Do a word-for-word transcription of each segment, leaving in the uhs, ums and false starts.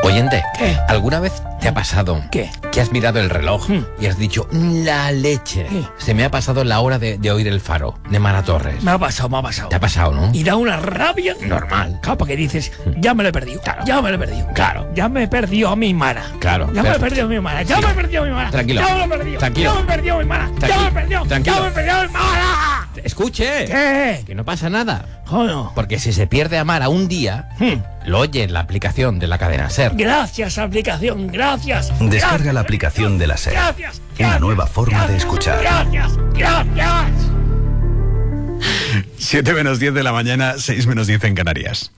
Oyente, ¿qué? ¿Alguna vez te ha pasado ¿Qué? que has mirado el reloj Mm. y has dicho, la leche? ¿Qué? Se me ha pasado la hora de, de oír El Faro, de Mara Torres. Me ha pasado, me ha pasado. ¿Te ha pasado, no? Y da una rabia. Normal. Claro, porque dices, ya me lo he perdido. Claro. Ya me lo he perdido. Claro. Ya me he perdido a mi Mara. Claro. Ya me Pero- he perdido a mi Mara. Ya Sí. me he perdido a mi Mara. Tranquilo. Ya me lo he perdido. Tranquilo. Ya me he perdido a mi Mara. Ya Tranquilo. me he perdido. Tranquilo. Ya me he perdido a mi Mara. Escuche. ¿Qué? Que no pasa nada. Joder. Porque si se pierde a Mara un día, Hmm. lo oye en la aplicación de la cadena SER. Gracias, aplicación. Gracias. Descarga Gracias. la aplicación de la SER. Gracias. Una gracias, nueva forma de gracias, escuchar. Gracias. Gracias. siete menos diez de la mañana, seis menos diez en Canarias.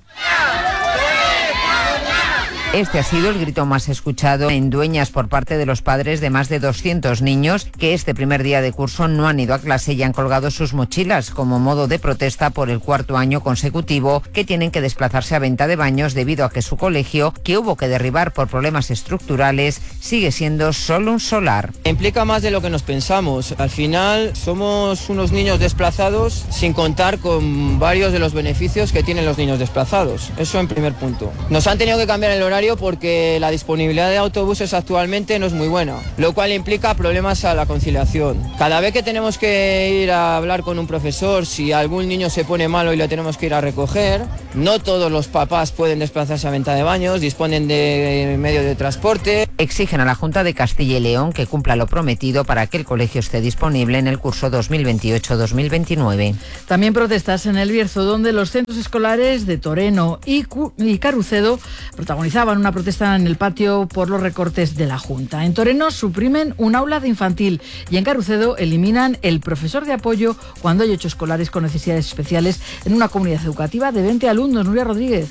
Este ha sido el grito más escuchado en Dueñas por parte de los padres de más de doscientos niños que este primer día de curso no han ido a clase y han colgado sus mochilas como modo de protesta por el cuarto año consecutivo que tienen que desplazarse a Venta de Baños debido a que su colegio, que hubo que derribar por problemas estructurales, sigue siendo solo un solar. Implica más de lo que nos pensamos. Al final somos unos niños desplazados sin contar con varios de los beneficios que tienen los niños desplazados. Eso en primer punto. Nos han tenido que cambiar el horario porque la disponibilidad de autobuses actualmente no es muy buena, lo cual implica problemas a la conciliación. Cada vez que tenemos que ir a hablar con un profesor, si algún niño se pone malo y lo tenemos que ir a recoger, no todos los papás pueden desplazarse a Venta de Baños, disponen de medio de transporte. Exigen a la Junta de Castilla y León que cumpla lo prometido para que el colegio esté disponible en el curso dos mil veintiocho dos mil veintinueve. También protestas en El Bierzo, donde los centros escolares de Toreno y, Cu- y Carucedo protagonizaban una protesta en el patio por los recortes de la Junta. En Toreno suprimen un aula de infantil y en Carucedo eliminan el profesor de apoyo cuando hay ocho escolares con necesidades especiales en una comunidad educativa de veinte alumnos. Nuria Rodríguez.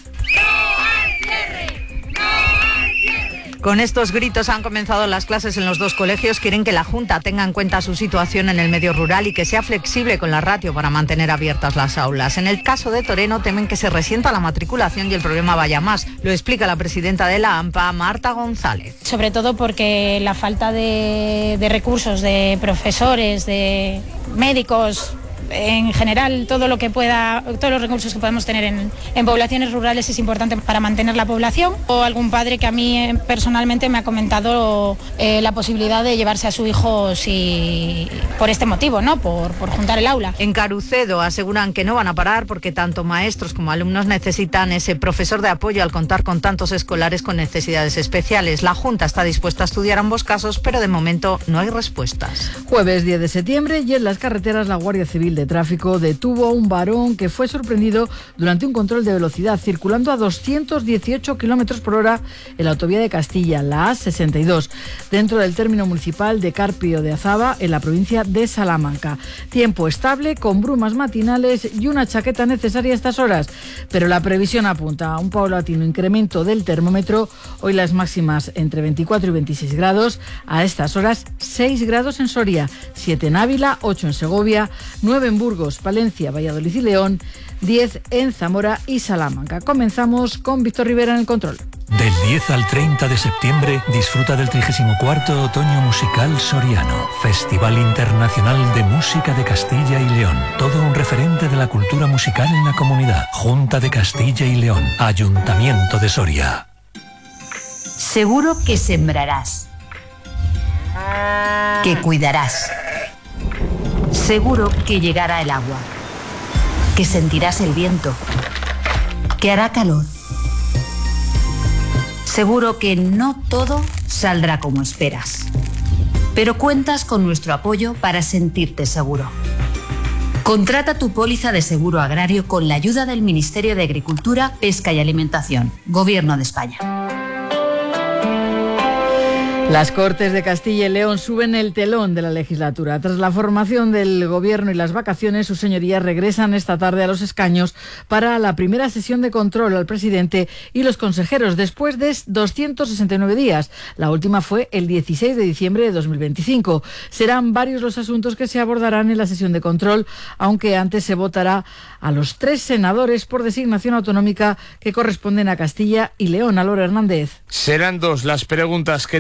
Con estos gritos han comenzado las clases en los dos colegios. Quieren que la Junta tenga en cuenta su situación en el medio rural y que sea flexible con la ratio para mantener abiertas las aulas. En el caso de Toreno temen que se resienta la matriculación y el problema vaya más. Lo explica la presidenta de la AMPA, Marta González. Sobre todo porque la falta de, de recursos, de profesores, de médicos, en general todo lo que pueda, todos los recursos que podemos tener en, en poblaciones rurales es importante para mantener la población. O algún padre que a mí eh, personalmente me ha comentado eh, la posibilidad de llevarse a su hijo si, por este motivo, ¿no? Por, por juntar el aula. En Carucedo aseguran que no van a parar porque tanto maestros como alumnos necesitan ese profesor de apoyo al contar con tantos escolares con necesidades especiales. La Junta está dispuesta a estudiar ambos casos, pero de momento no hay respuestas. Jueves diez de septiembre y en las carreteras la Guardia Civil de Tráfico detuvo a un varón que fue sorprendido durante un control de velocidad circulando a doscientos dieciocho kilómetros por hora en la autovía de Castilla, la A sesenta y dos, dentro del término municipal de Carpio de Azaba, en la provincia de Salamanca. Tiempo estable, con brumas matinales y una chaqueta necesaria a estas horas, pero la previsión apunta a un paulatino incremento del termómetro. Hoy las máximas entre veinticuatro y veintiséis grados, a estas horas seis grados en Soria, siete en Ávila, ocho en Segovia, nueve en Burgos, Palencia, Valladolid y León, diez en Zamora y Salamanca. Comenzamos con Víctor Rivera en el control. Del diez al treinta de septiembre disfruta del trigésimo cuarto Otoño Musical Soriano, Festival Internacional de Música de Castilla y León. Todo un referente de la cultura musical en la comunidad. Junta de Castilla y León, Ayuntamiento de Soria. Seguro que sembrarás, que cuidarás. Seguro que llegará el agua, que sentirás el viento, que hará calor. Seguro que no todo saldrá como esperas, pero cuentas con nuestro apoyo para sentirte seguro. Contrata tu póliza de seguro agrario con la ayuda del Ministerio de Agricultura, Pesca y Alimentación, Gobierno de España. Las Cortes de Castilla y León suben el telón de la legislatura. Tras la formación del Gobierno y las vacaciones, sus señorías regresan esta tarde a los escaños para la primera sesión de control al presidente y los consejeros después de doscientos sesenta y nueve días. La última fue el dieciséis de diciembre de dos mil veinticinco. Serán varios los asuntos que se abordarán en la sesión de control, aunque antes se votará a los tres senadores por designación autonómica que corresponden a Castilla y León. Alora Hernández. Serán dos las preguntas que tendrá que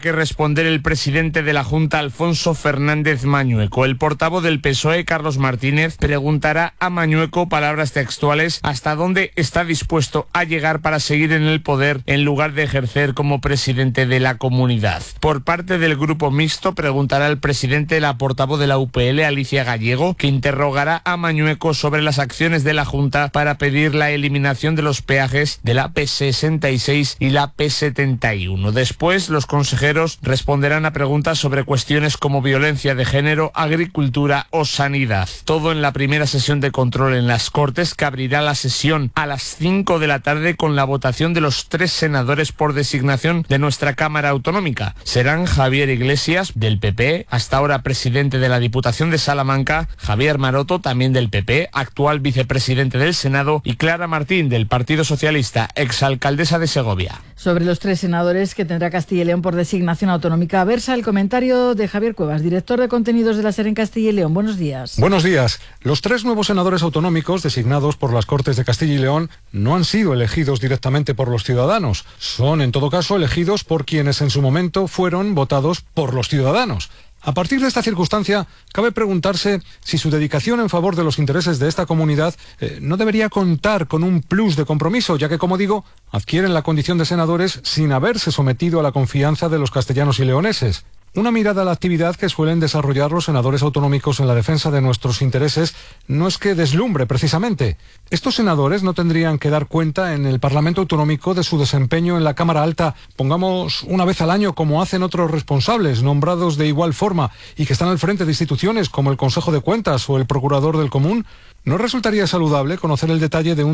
que responder el presidente de la Junta, Alfonso Fernández Mañueco. El portavoz del P S O E, Carlos Martínez, preguntará a Mañueco, palabras textuales, hasta dónde está dispuesto a llegar para seguir en el poder en lugar de ejercer como presidente de la comunidad. Por parte del grupo mixto, preguntará al presidente la portavoz de la U P L, Alicia Gallego, que interrogará a Mañueco sobre las acciones de la Junta para pedir la eliminación de los peajes de la P sesenta y seis y la P setenta y uno. Después, los consejeros responderán a preguntas sobre cuestiones como violencia de género, agricultura o sanidad. Todo en la primera sesión de control en las Cortes, que abrirá la sesión a las cinco de la tarde con la votación de los tres senadores por designación de nuestra Cámara Autonómica. Serán Javier Iglesias, del P P, hasta ahora presidente de la Diputación de Salamanca, Javier Maroto, también del P P, actual vicepresidente del Senado, y Clara Martín, del Partido Socialista, exalcaldesa de Segovia. Sobre los tres senadores que tendrá Castilla y León por designación autonómica, versa el comentario de Javier Cuevas, director de contenidos de la SER en Castilla y León. Buenos días. Buenos días. Los tres nuevos senadores autonómicos designados por las Cortes de Castilla y León no han sido elegidos directamente por los ciudadanos. Son, en todo caso, elegidos por quienes en su momento fueron votados por los ciudadanos. A partir de esta circunstancia, cabe preguntarse si su dedicación en favor de los intereses de esta comunidad eh, no debería contar con un plus de compromiso, ya que, como digo, adquieren la condición de senadores sin haberse sometido a la confianza de los castellanos y leoneses. Una mirada a la actividad que suelen desarrollar los senadores autonómicos en la defensa de nuestros intereses no es que deslumbre precisamente. Estos senadores no tendrían que dar cuenta en el Parlamento Autonómico de su desempeño en la Cámara Alta, pongamos una vez al año, como hacen otros responsables nombrados de igual forma y que están al frente de instituciones como el Consejo de Cuentas o el Procurador del Común. ¿No resultaría saludable conocer el detalle de un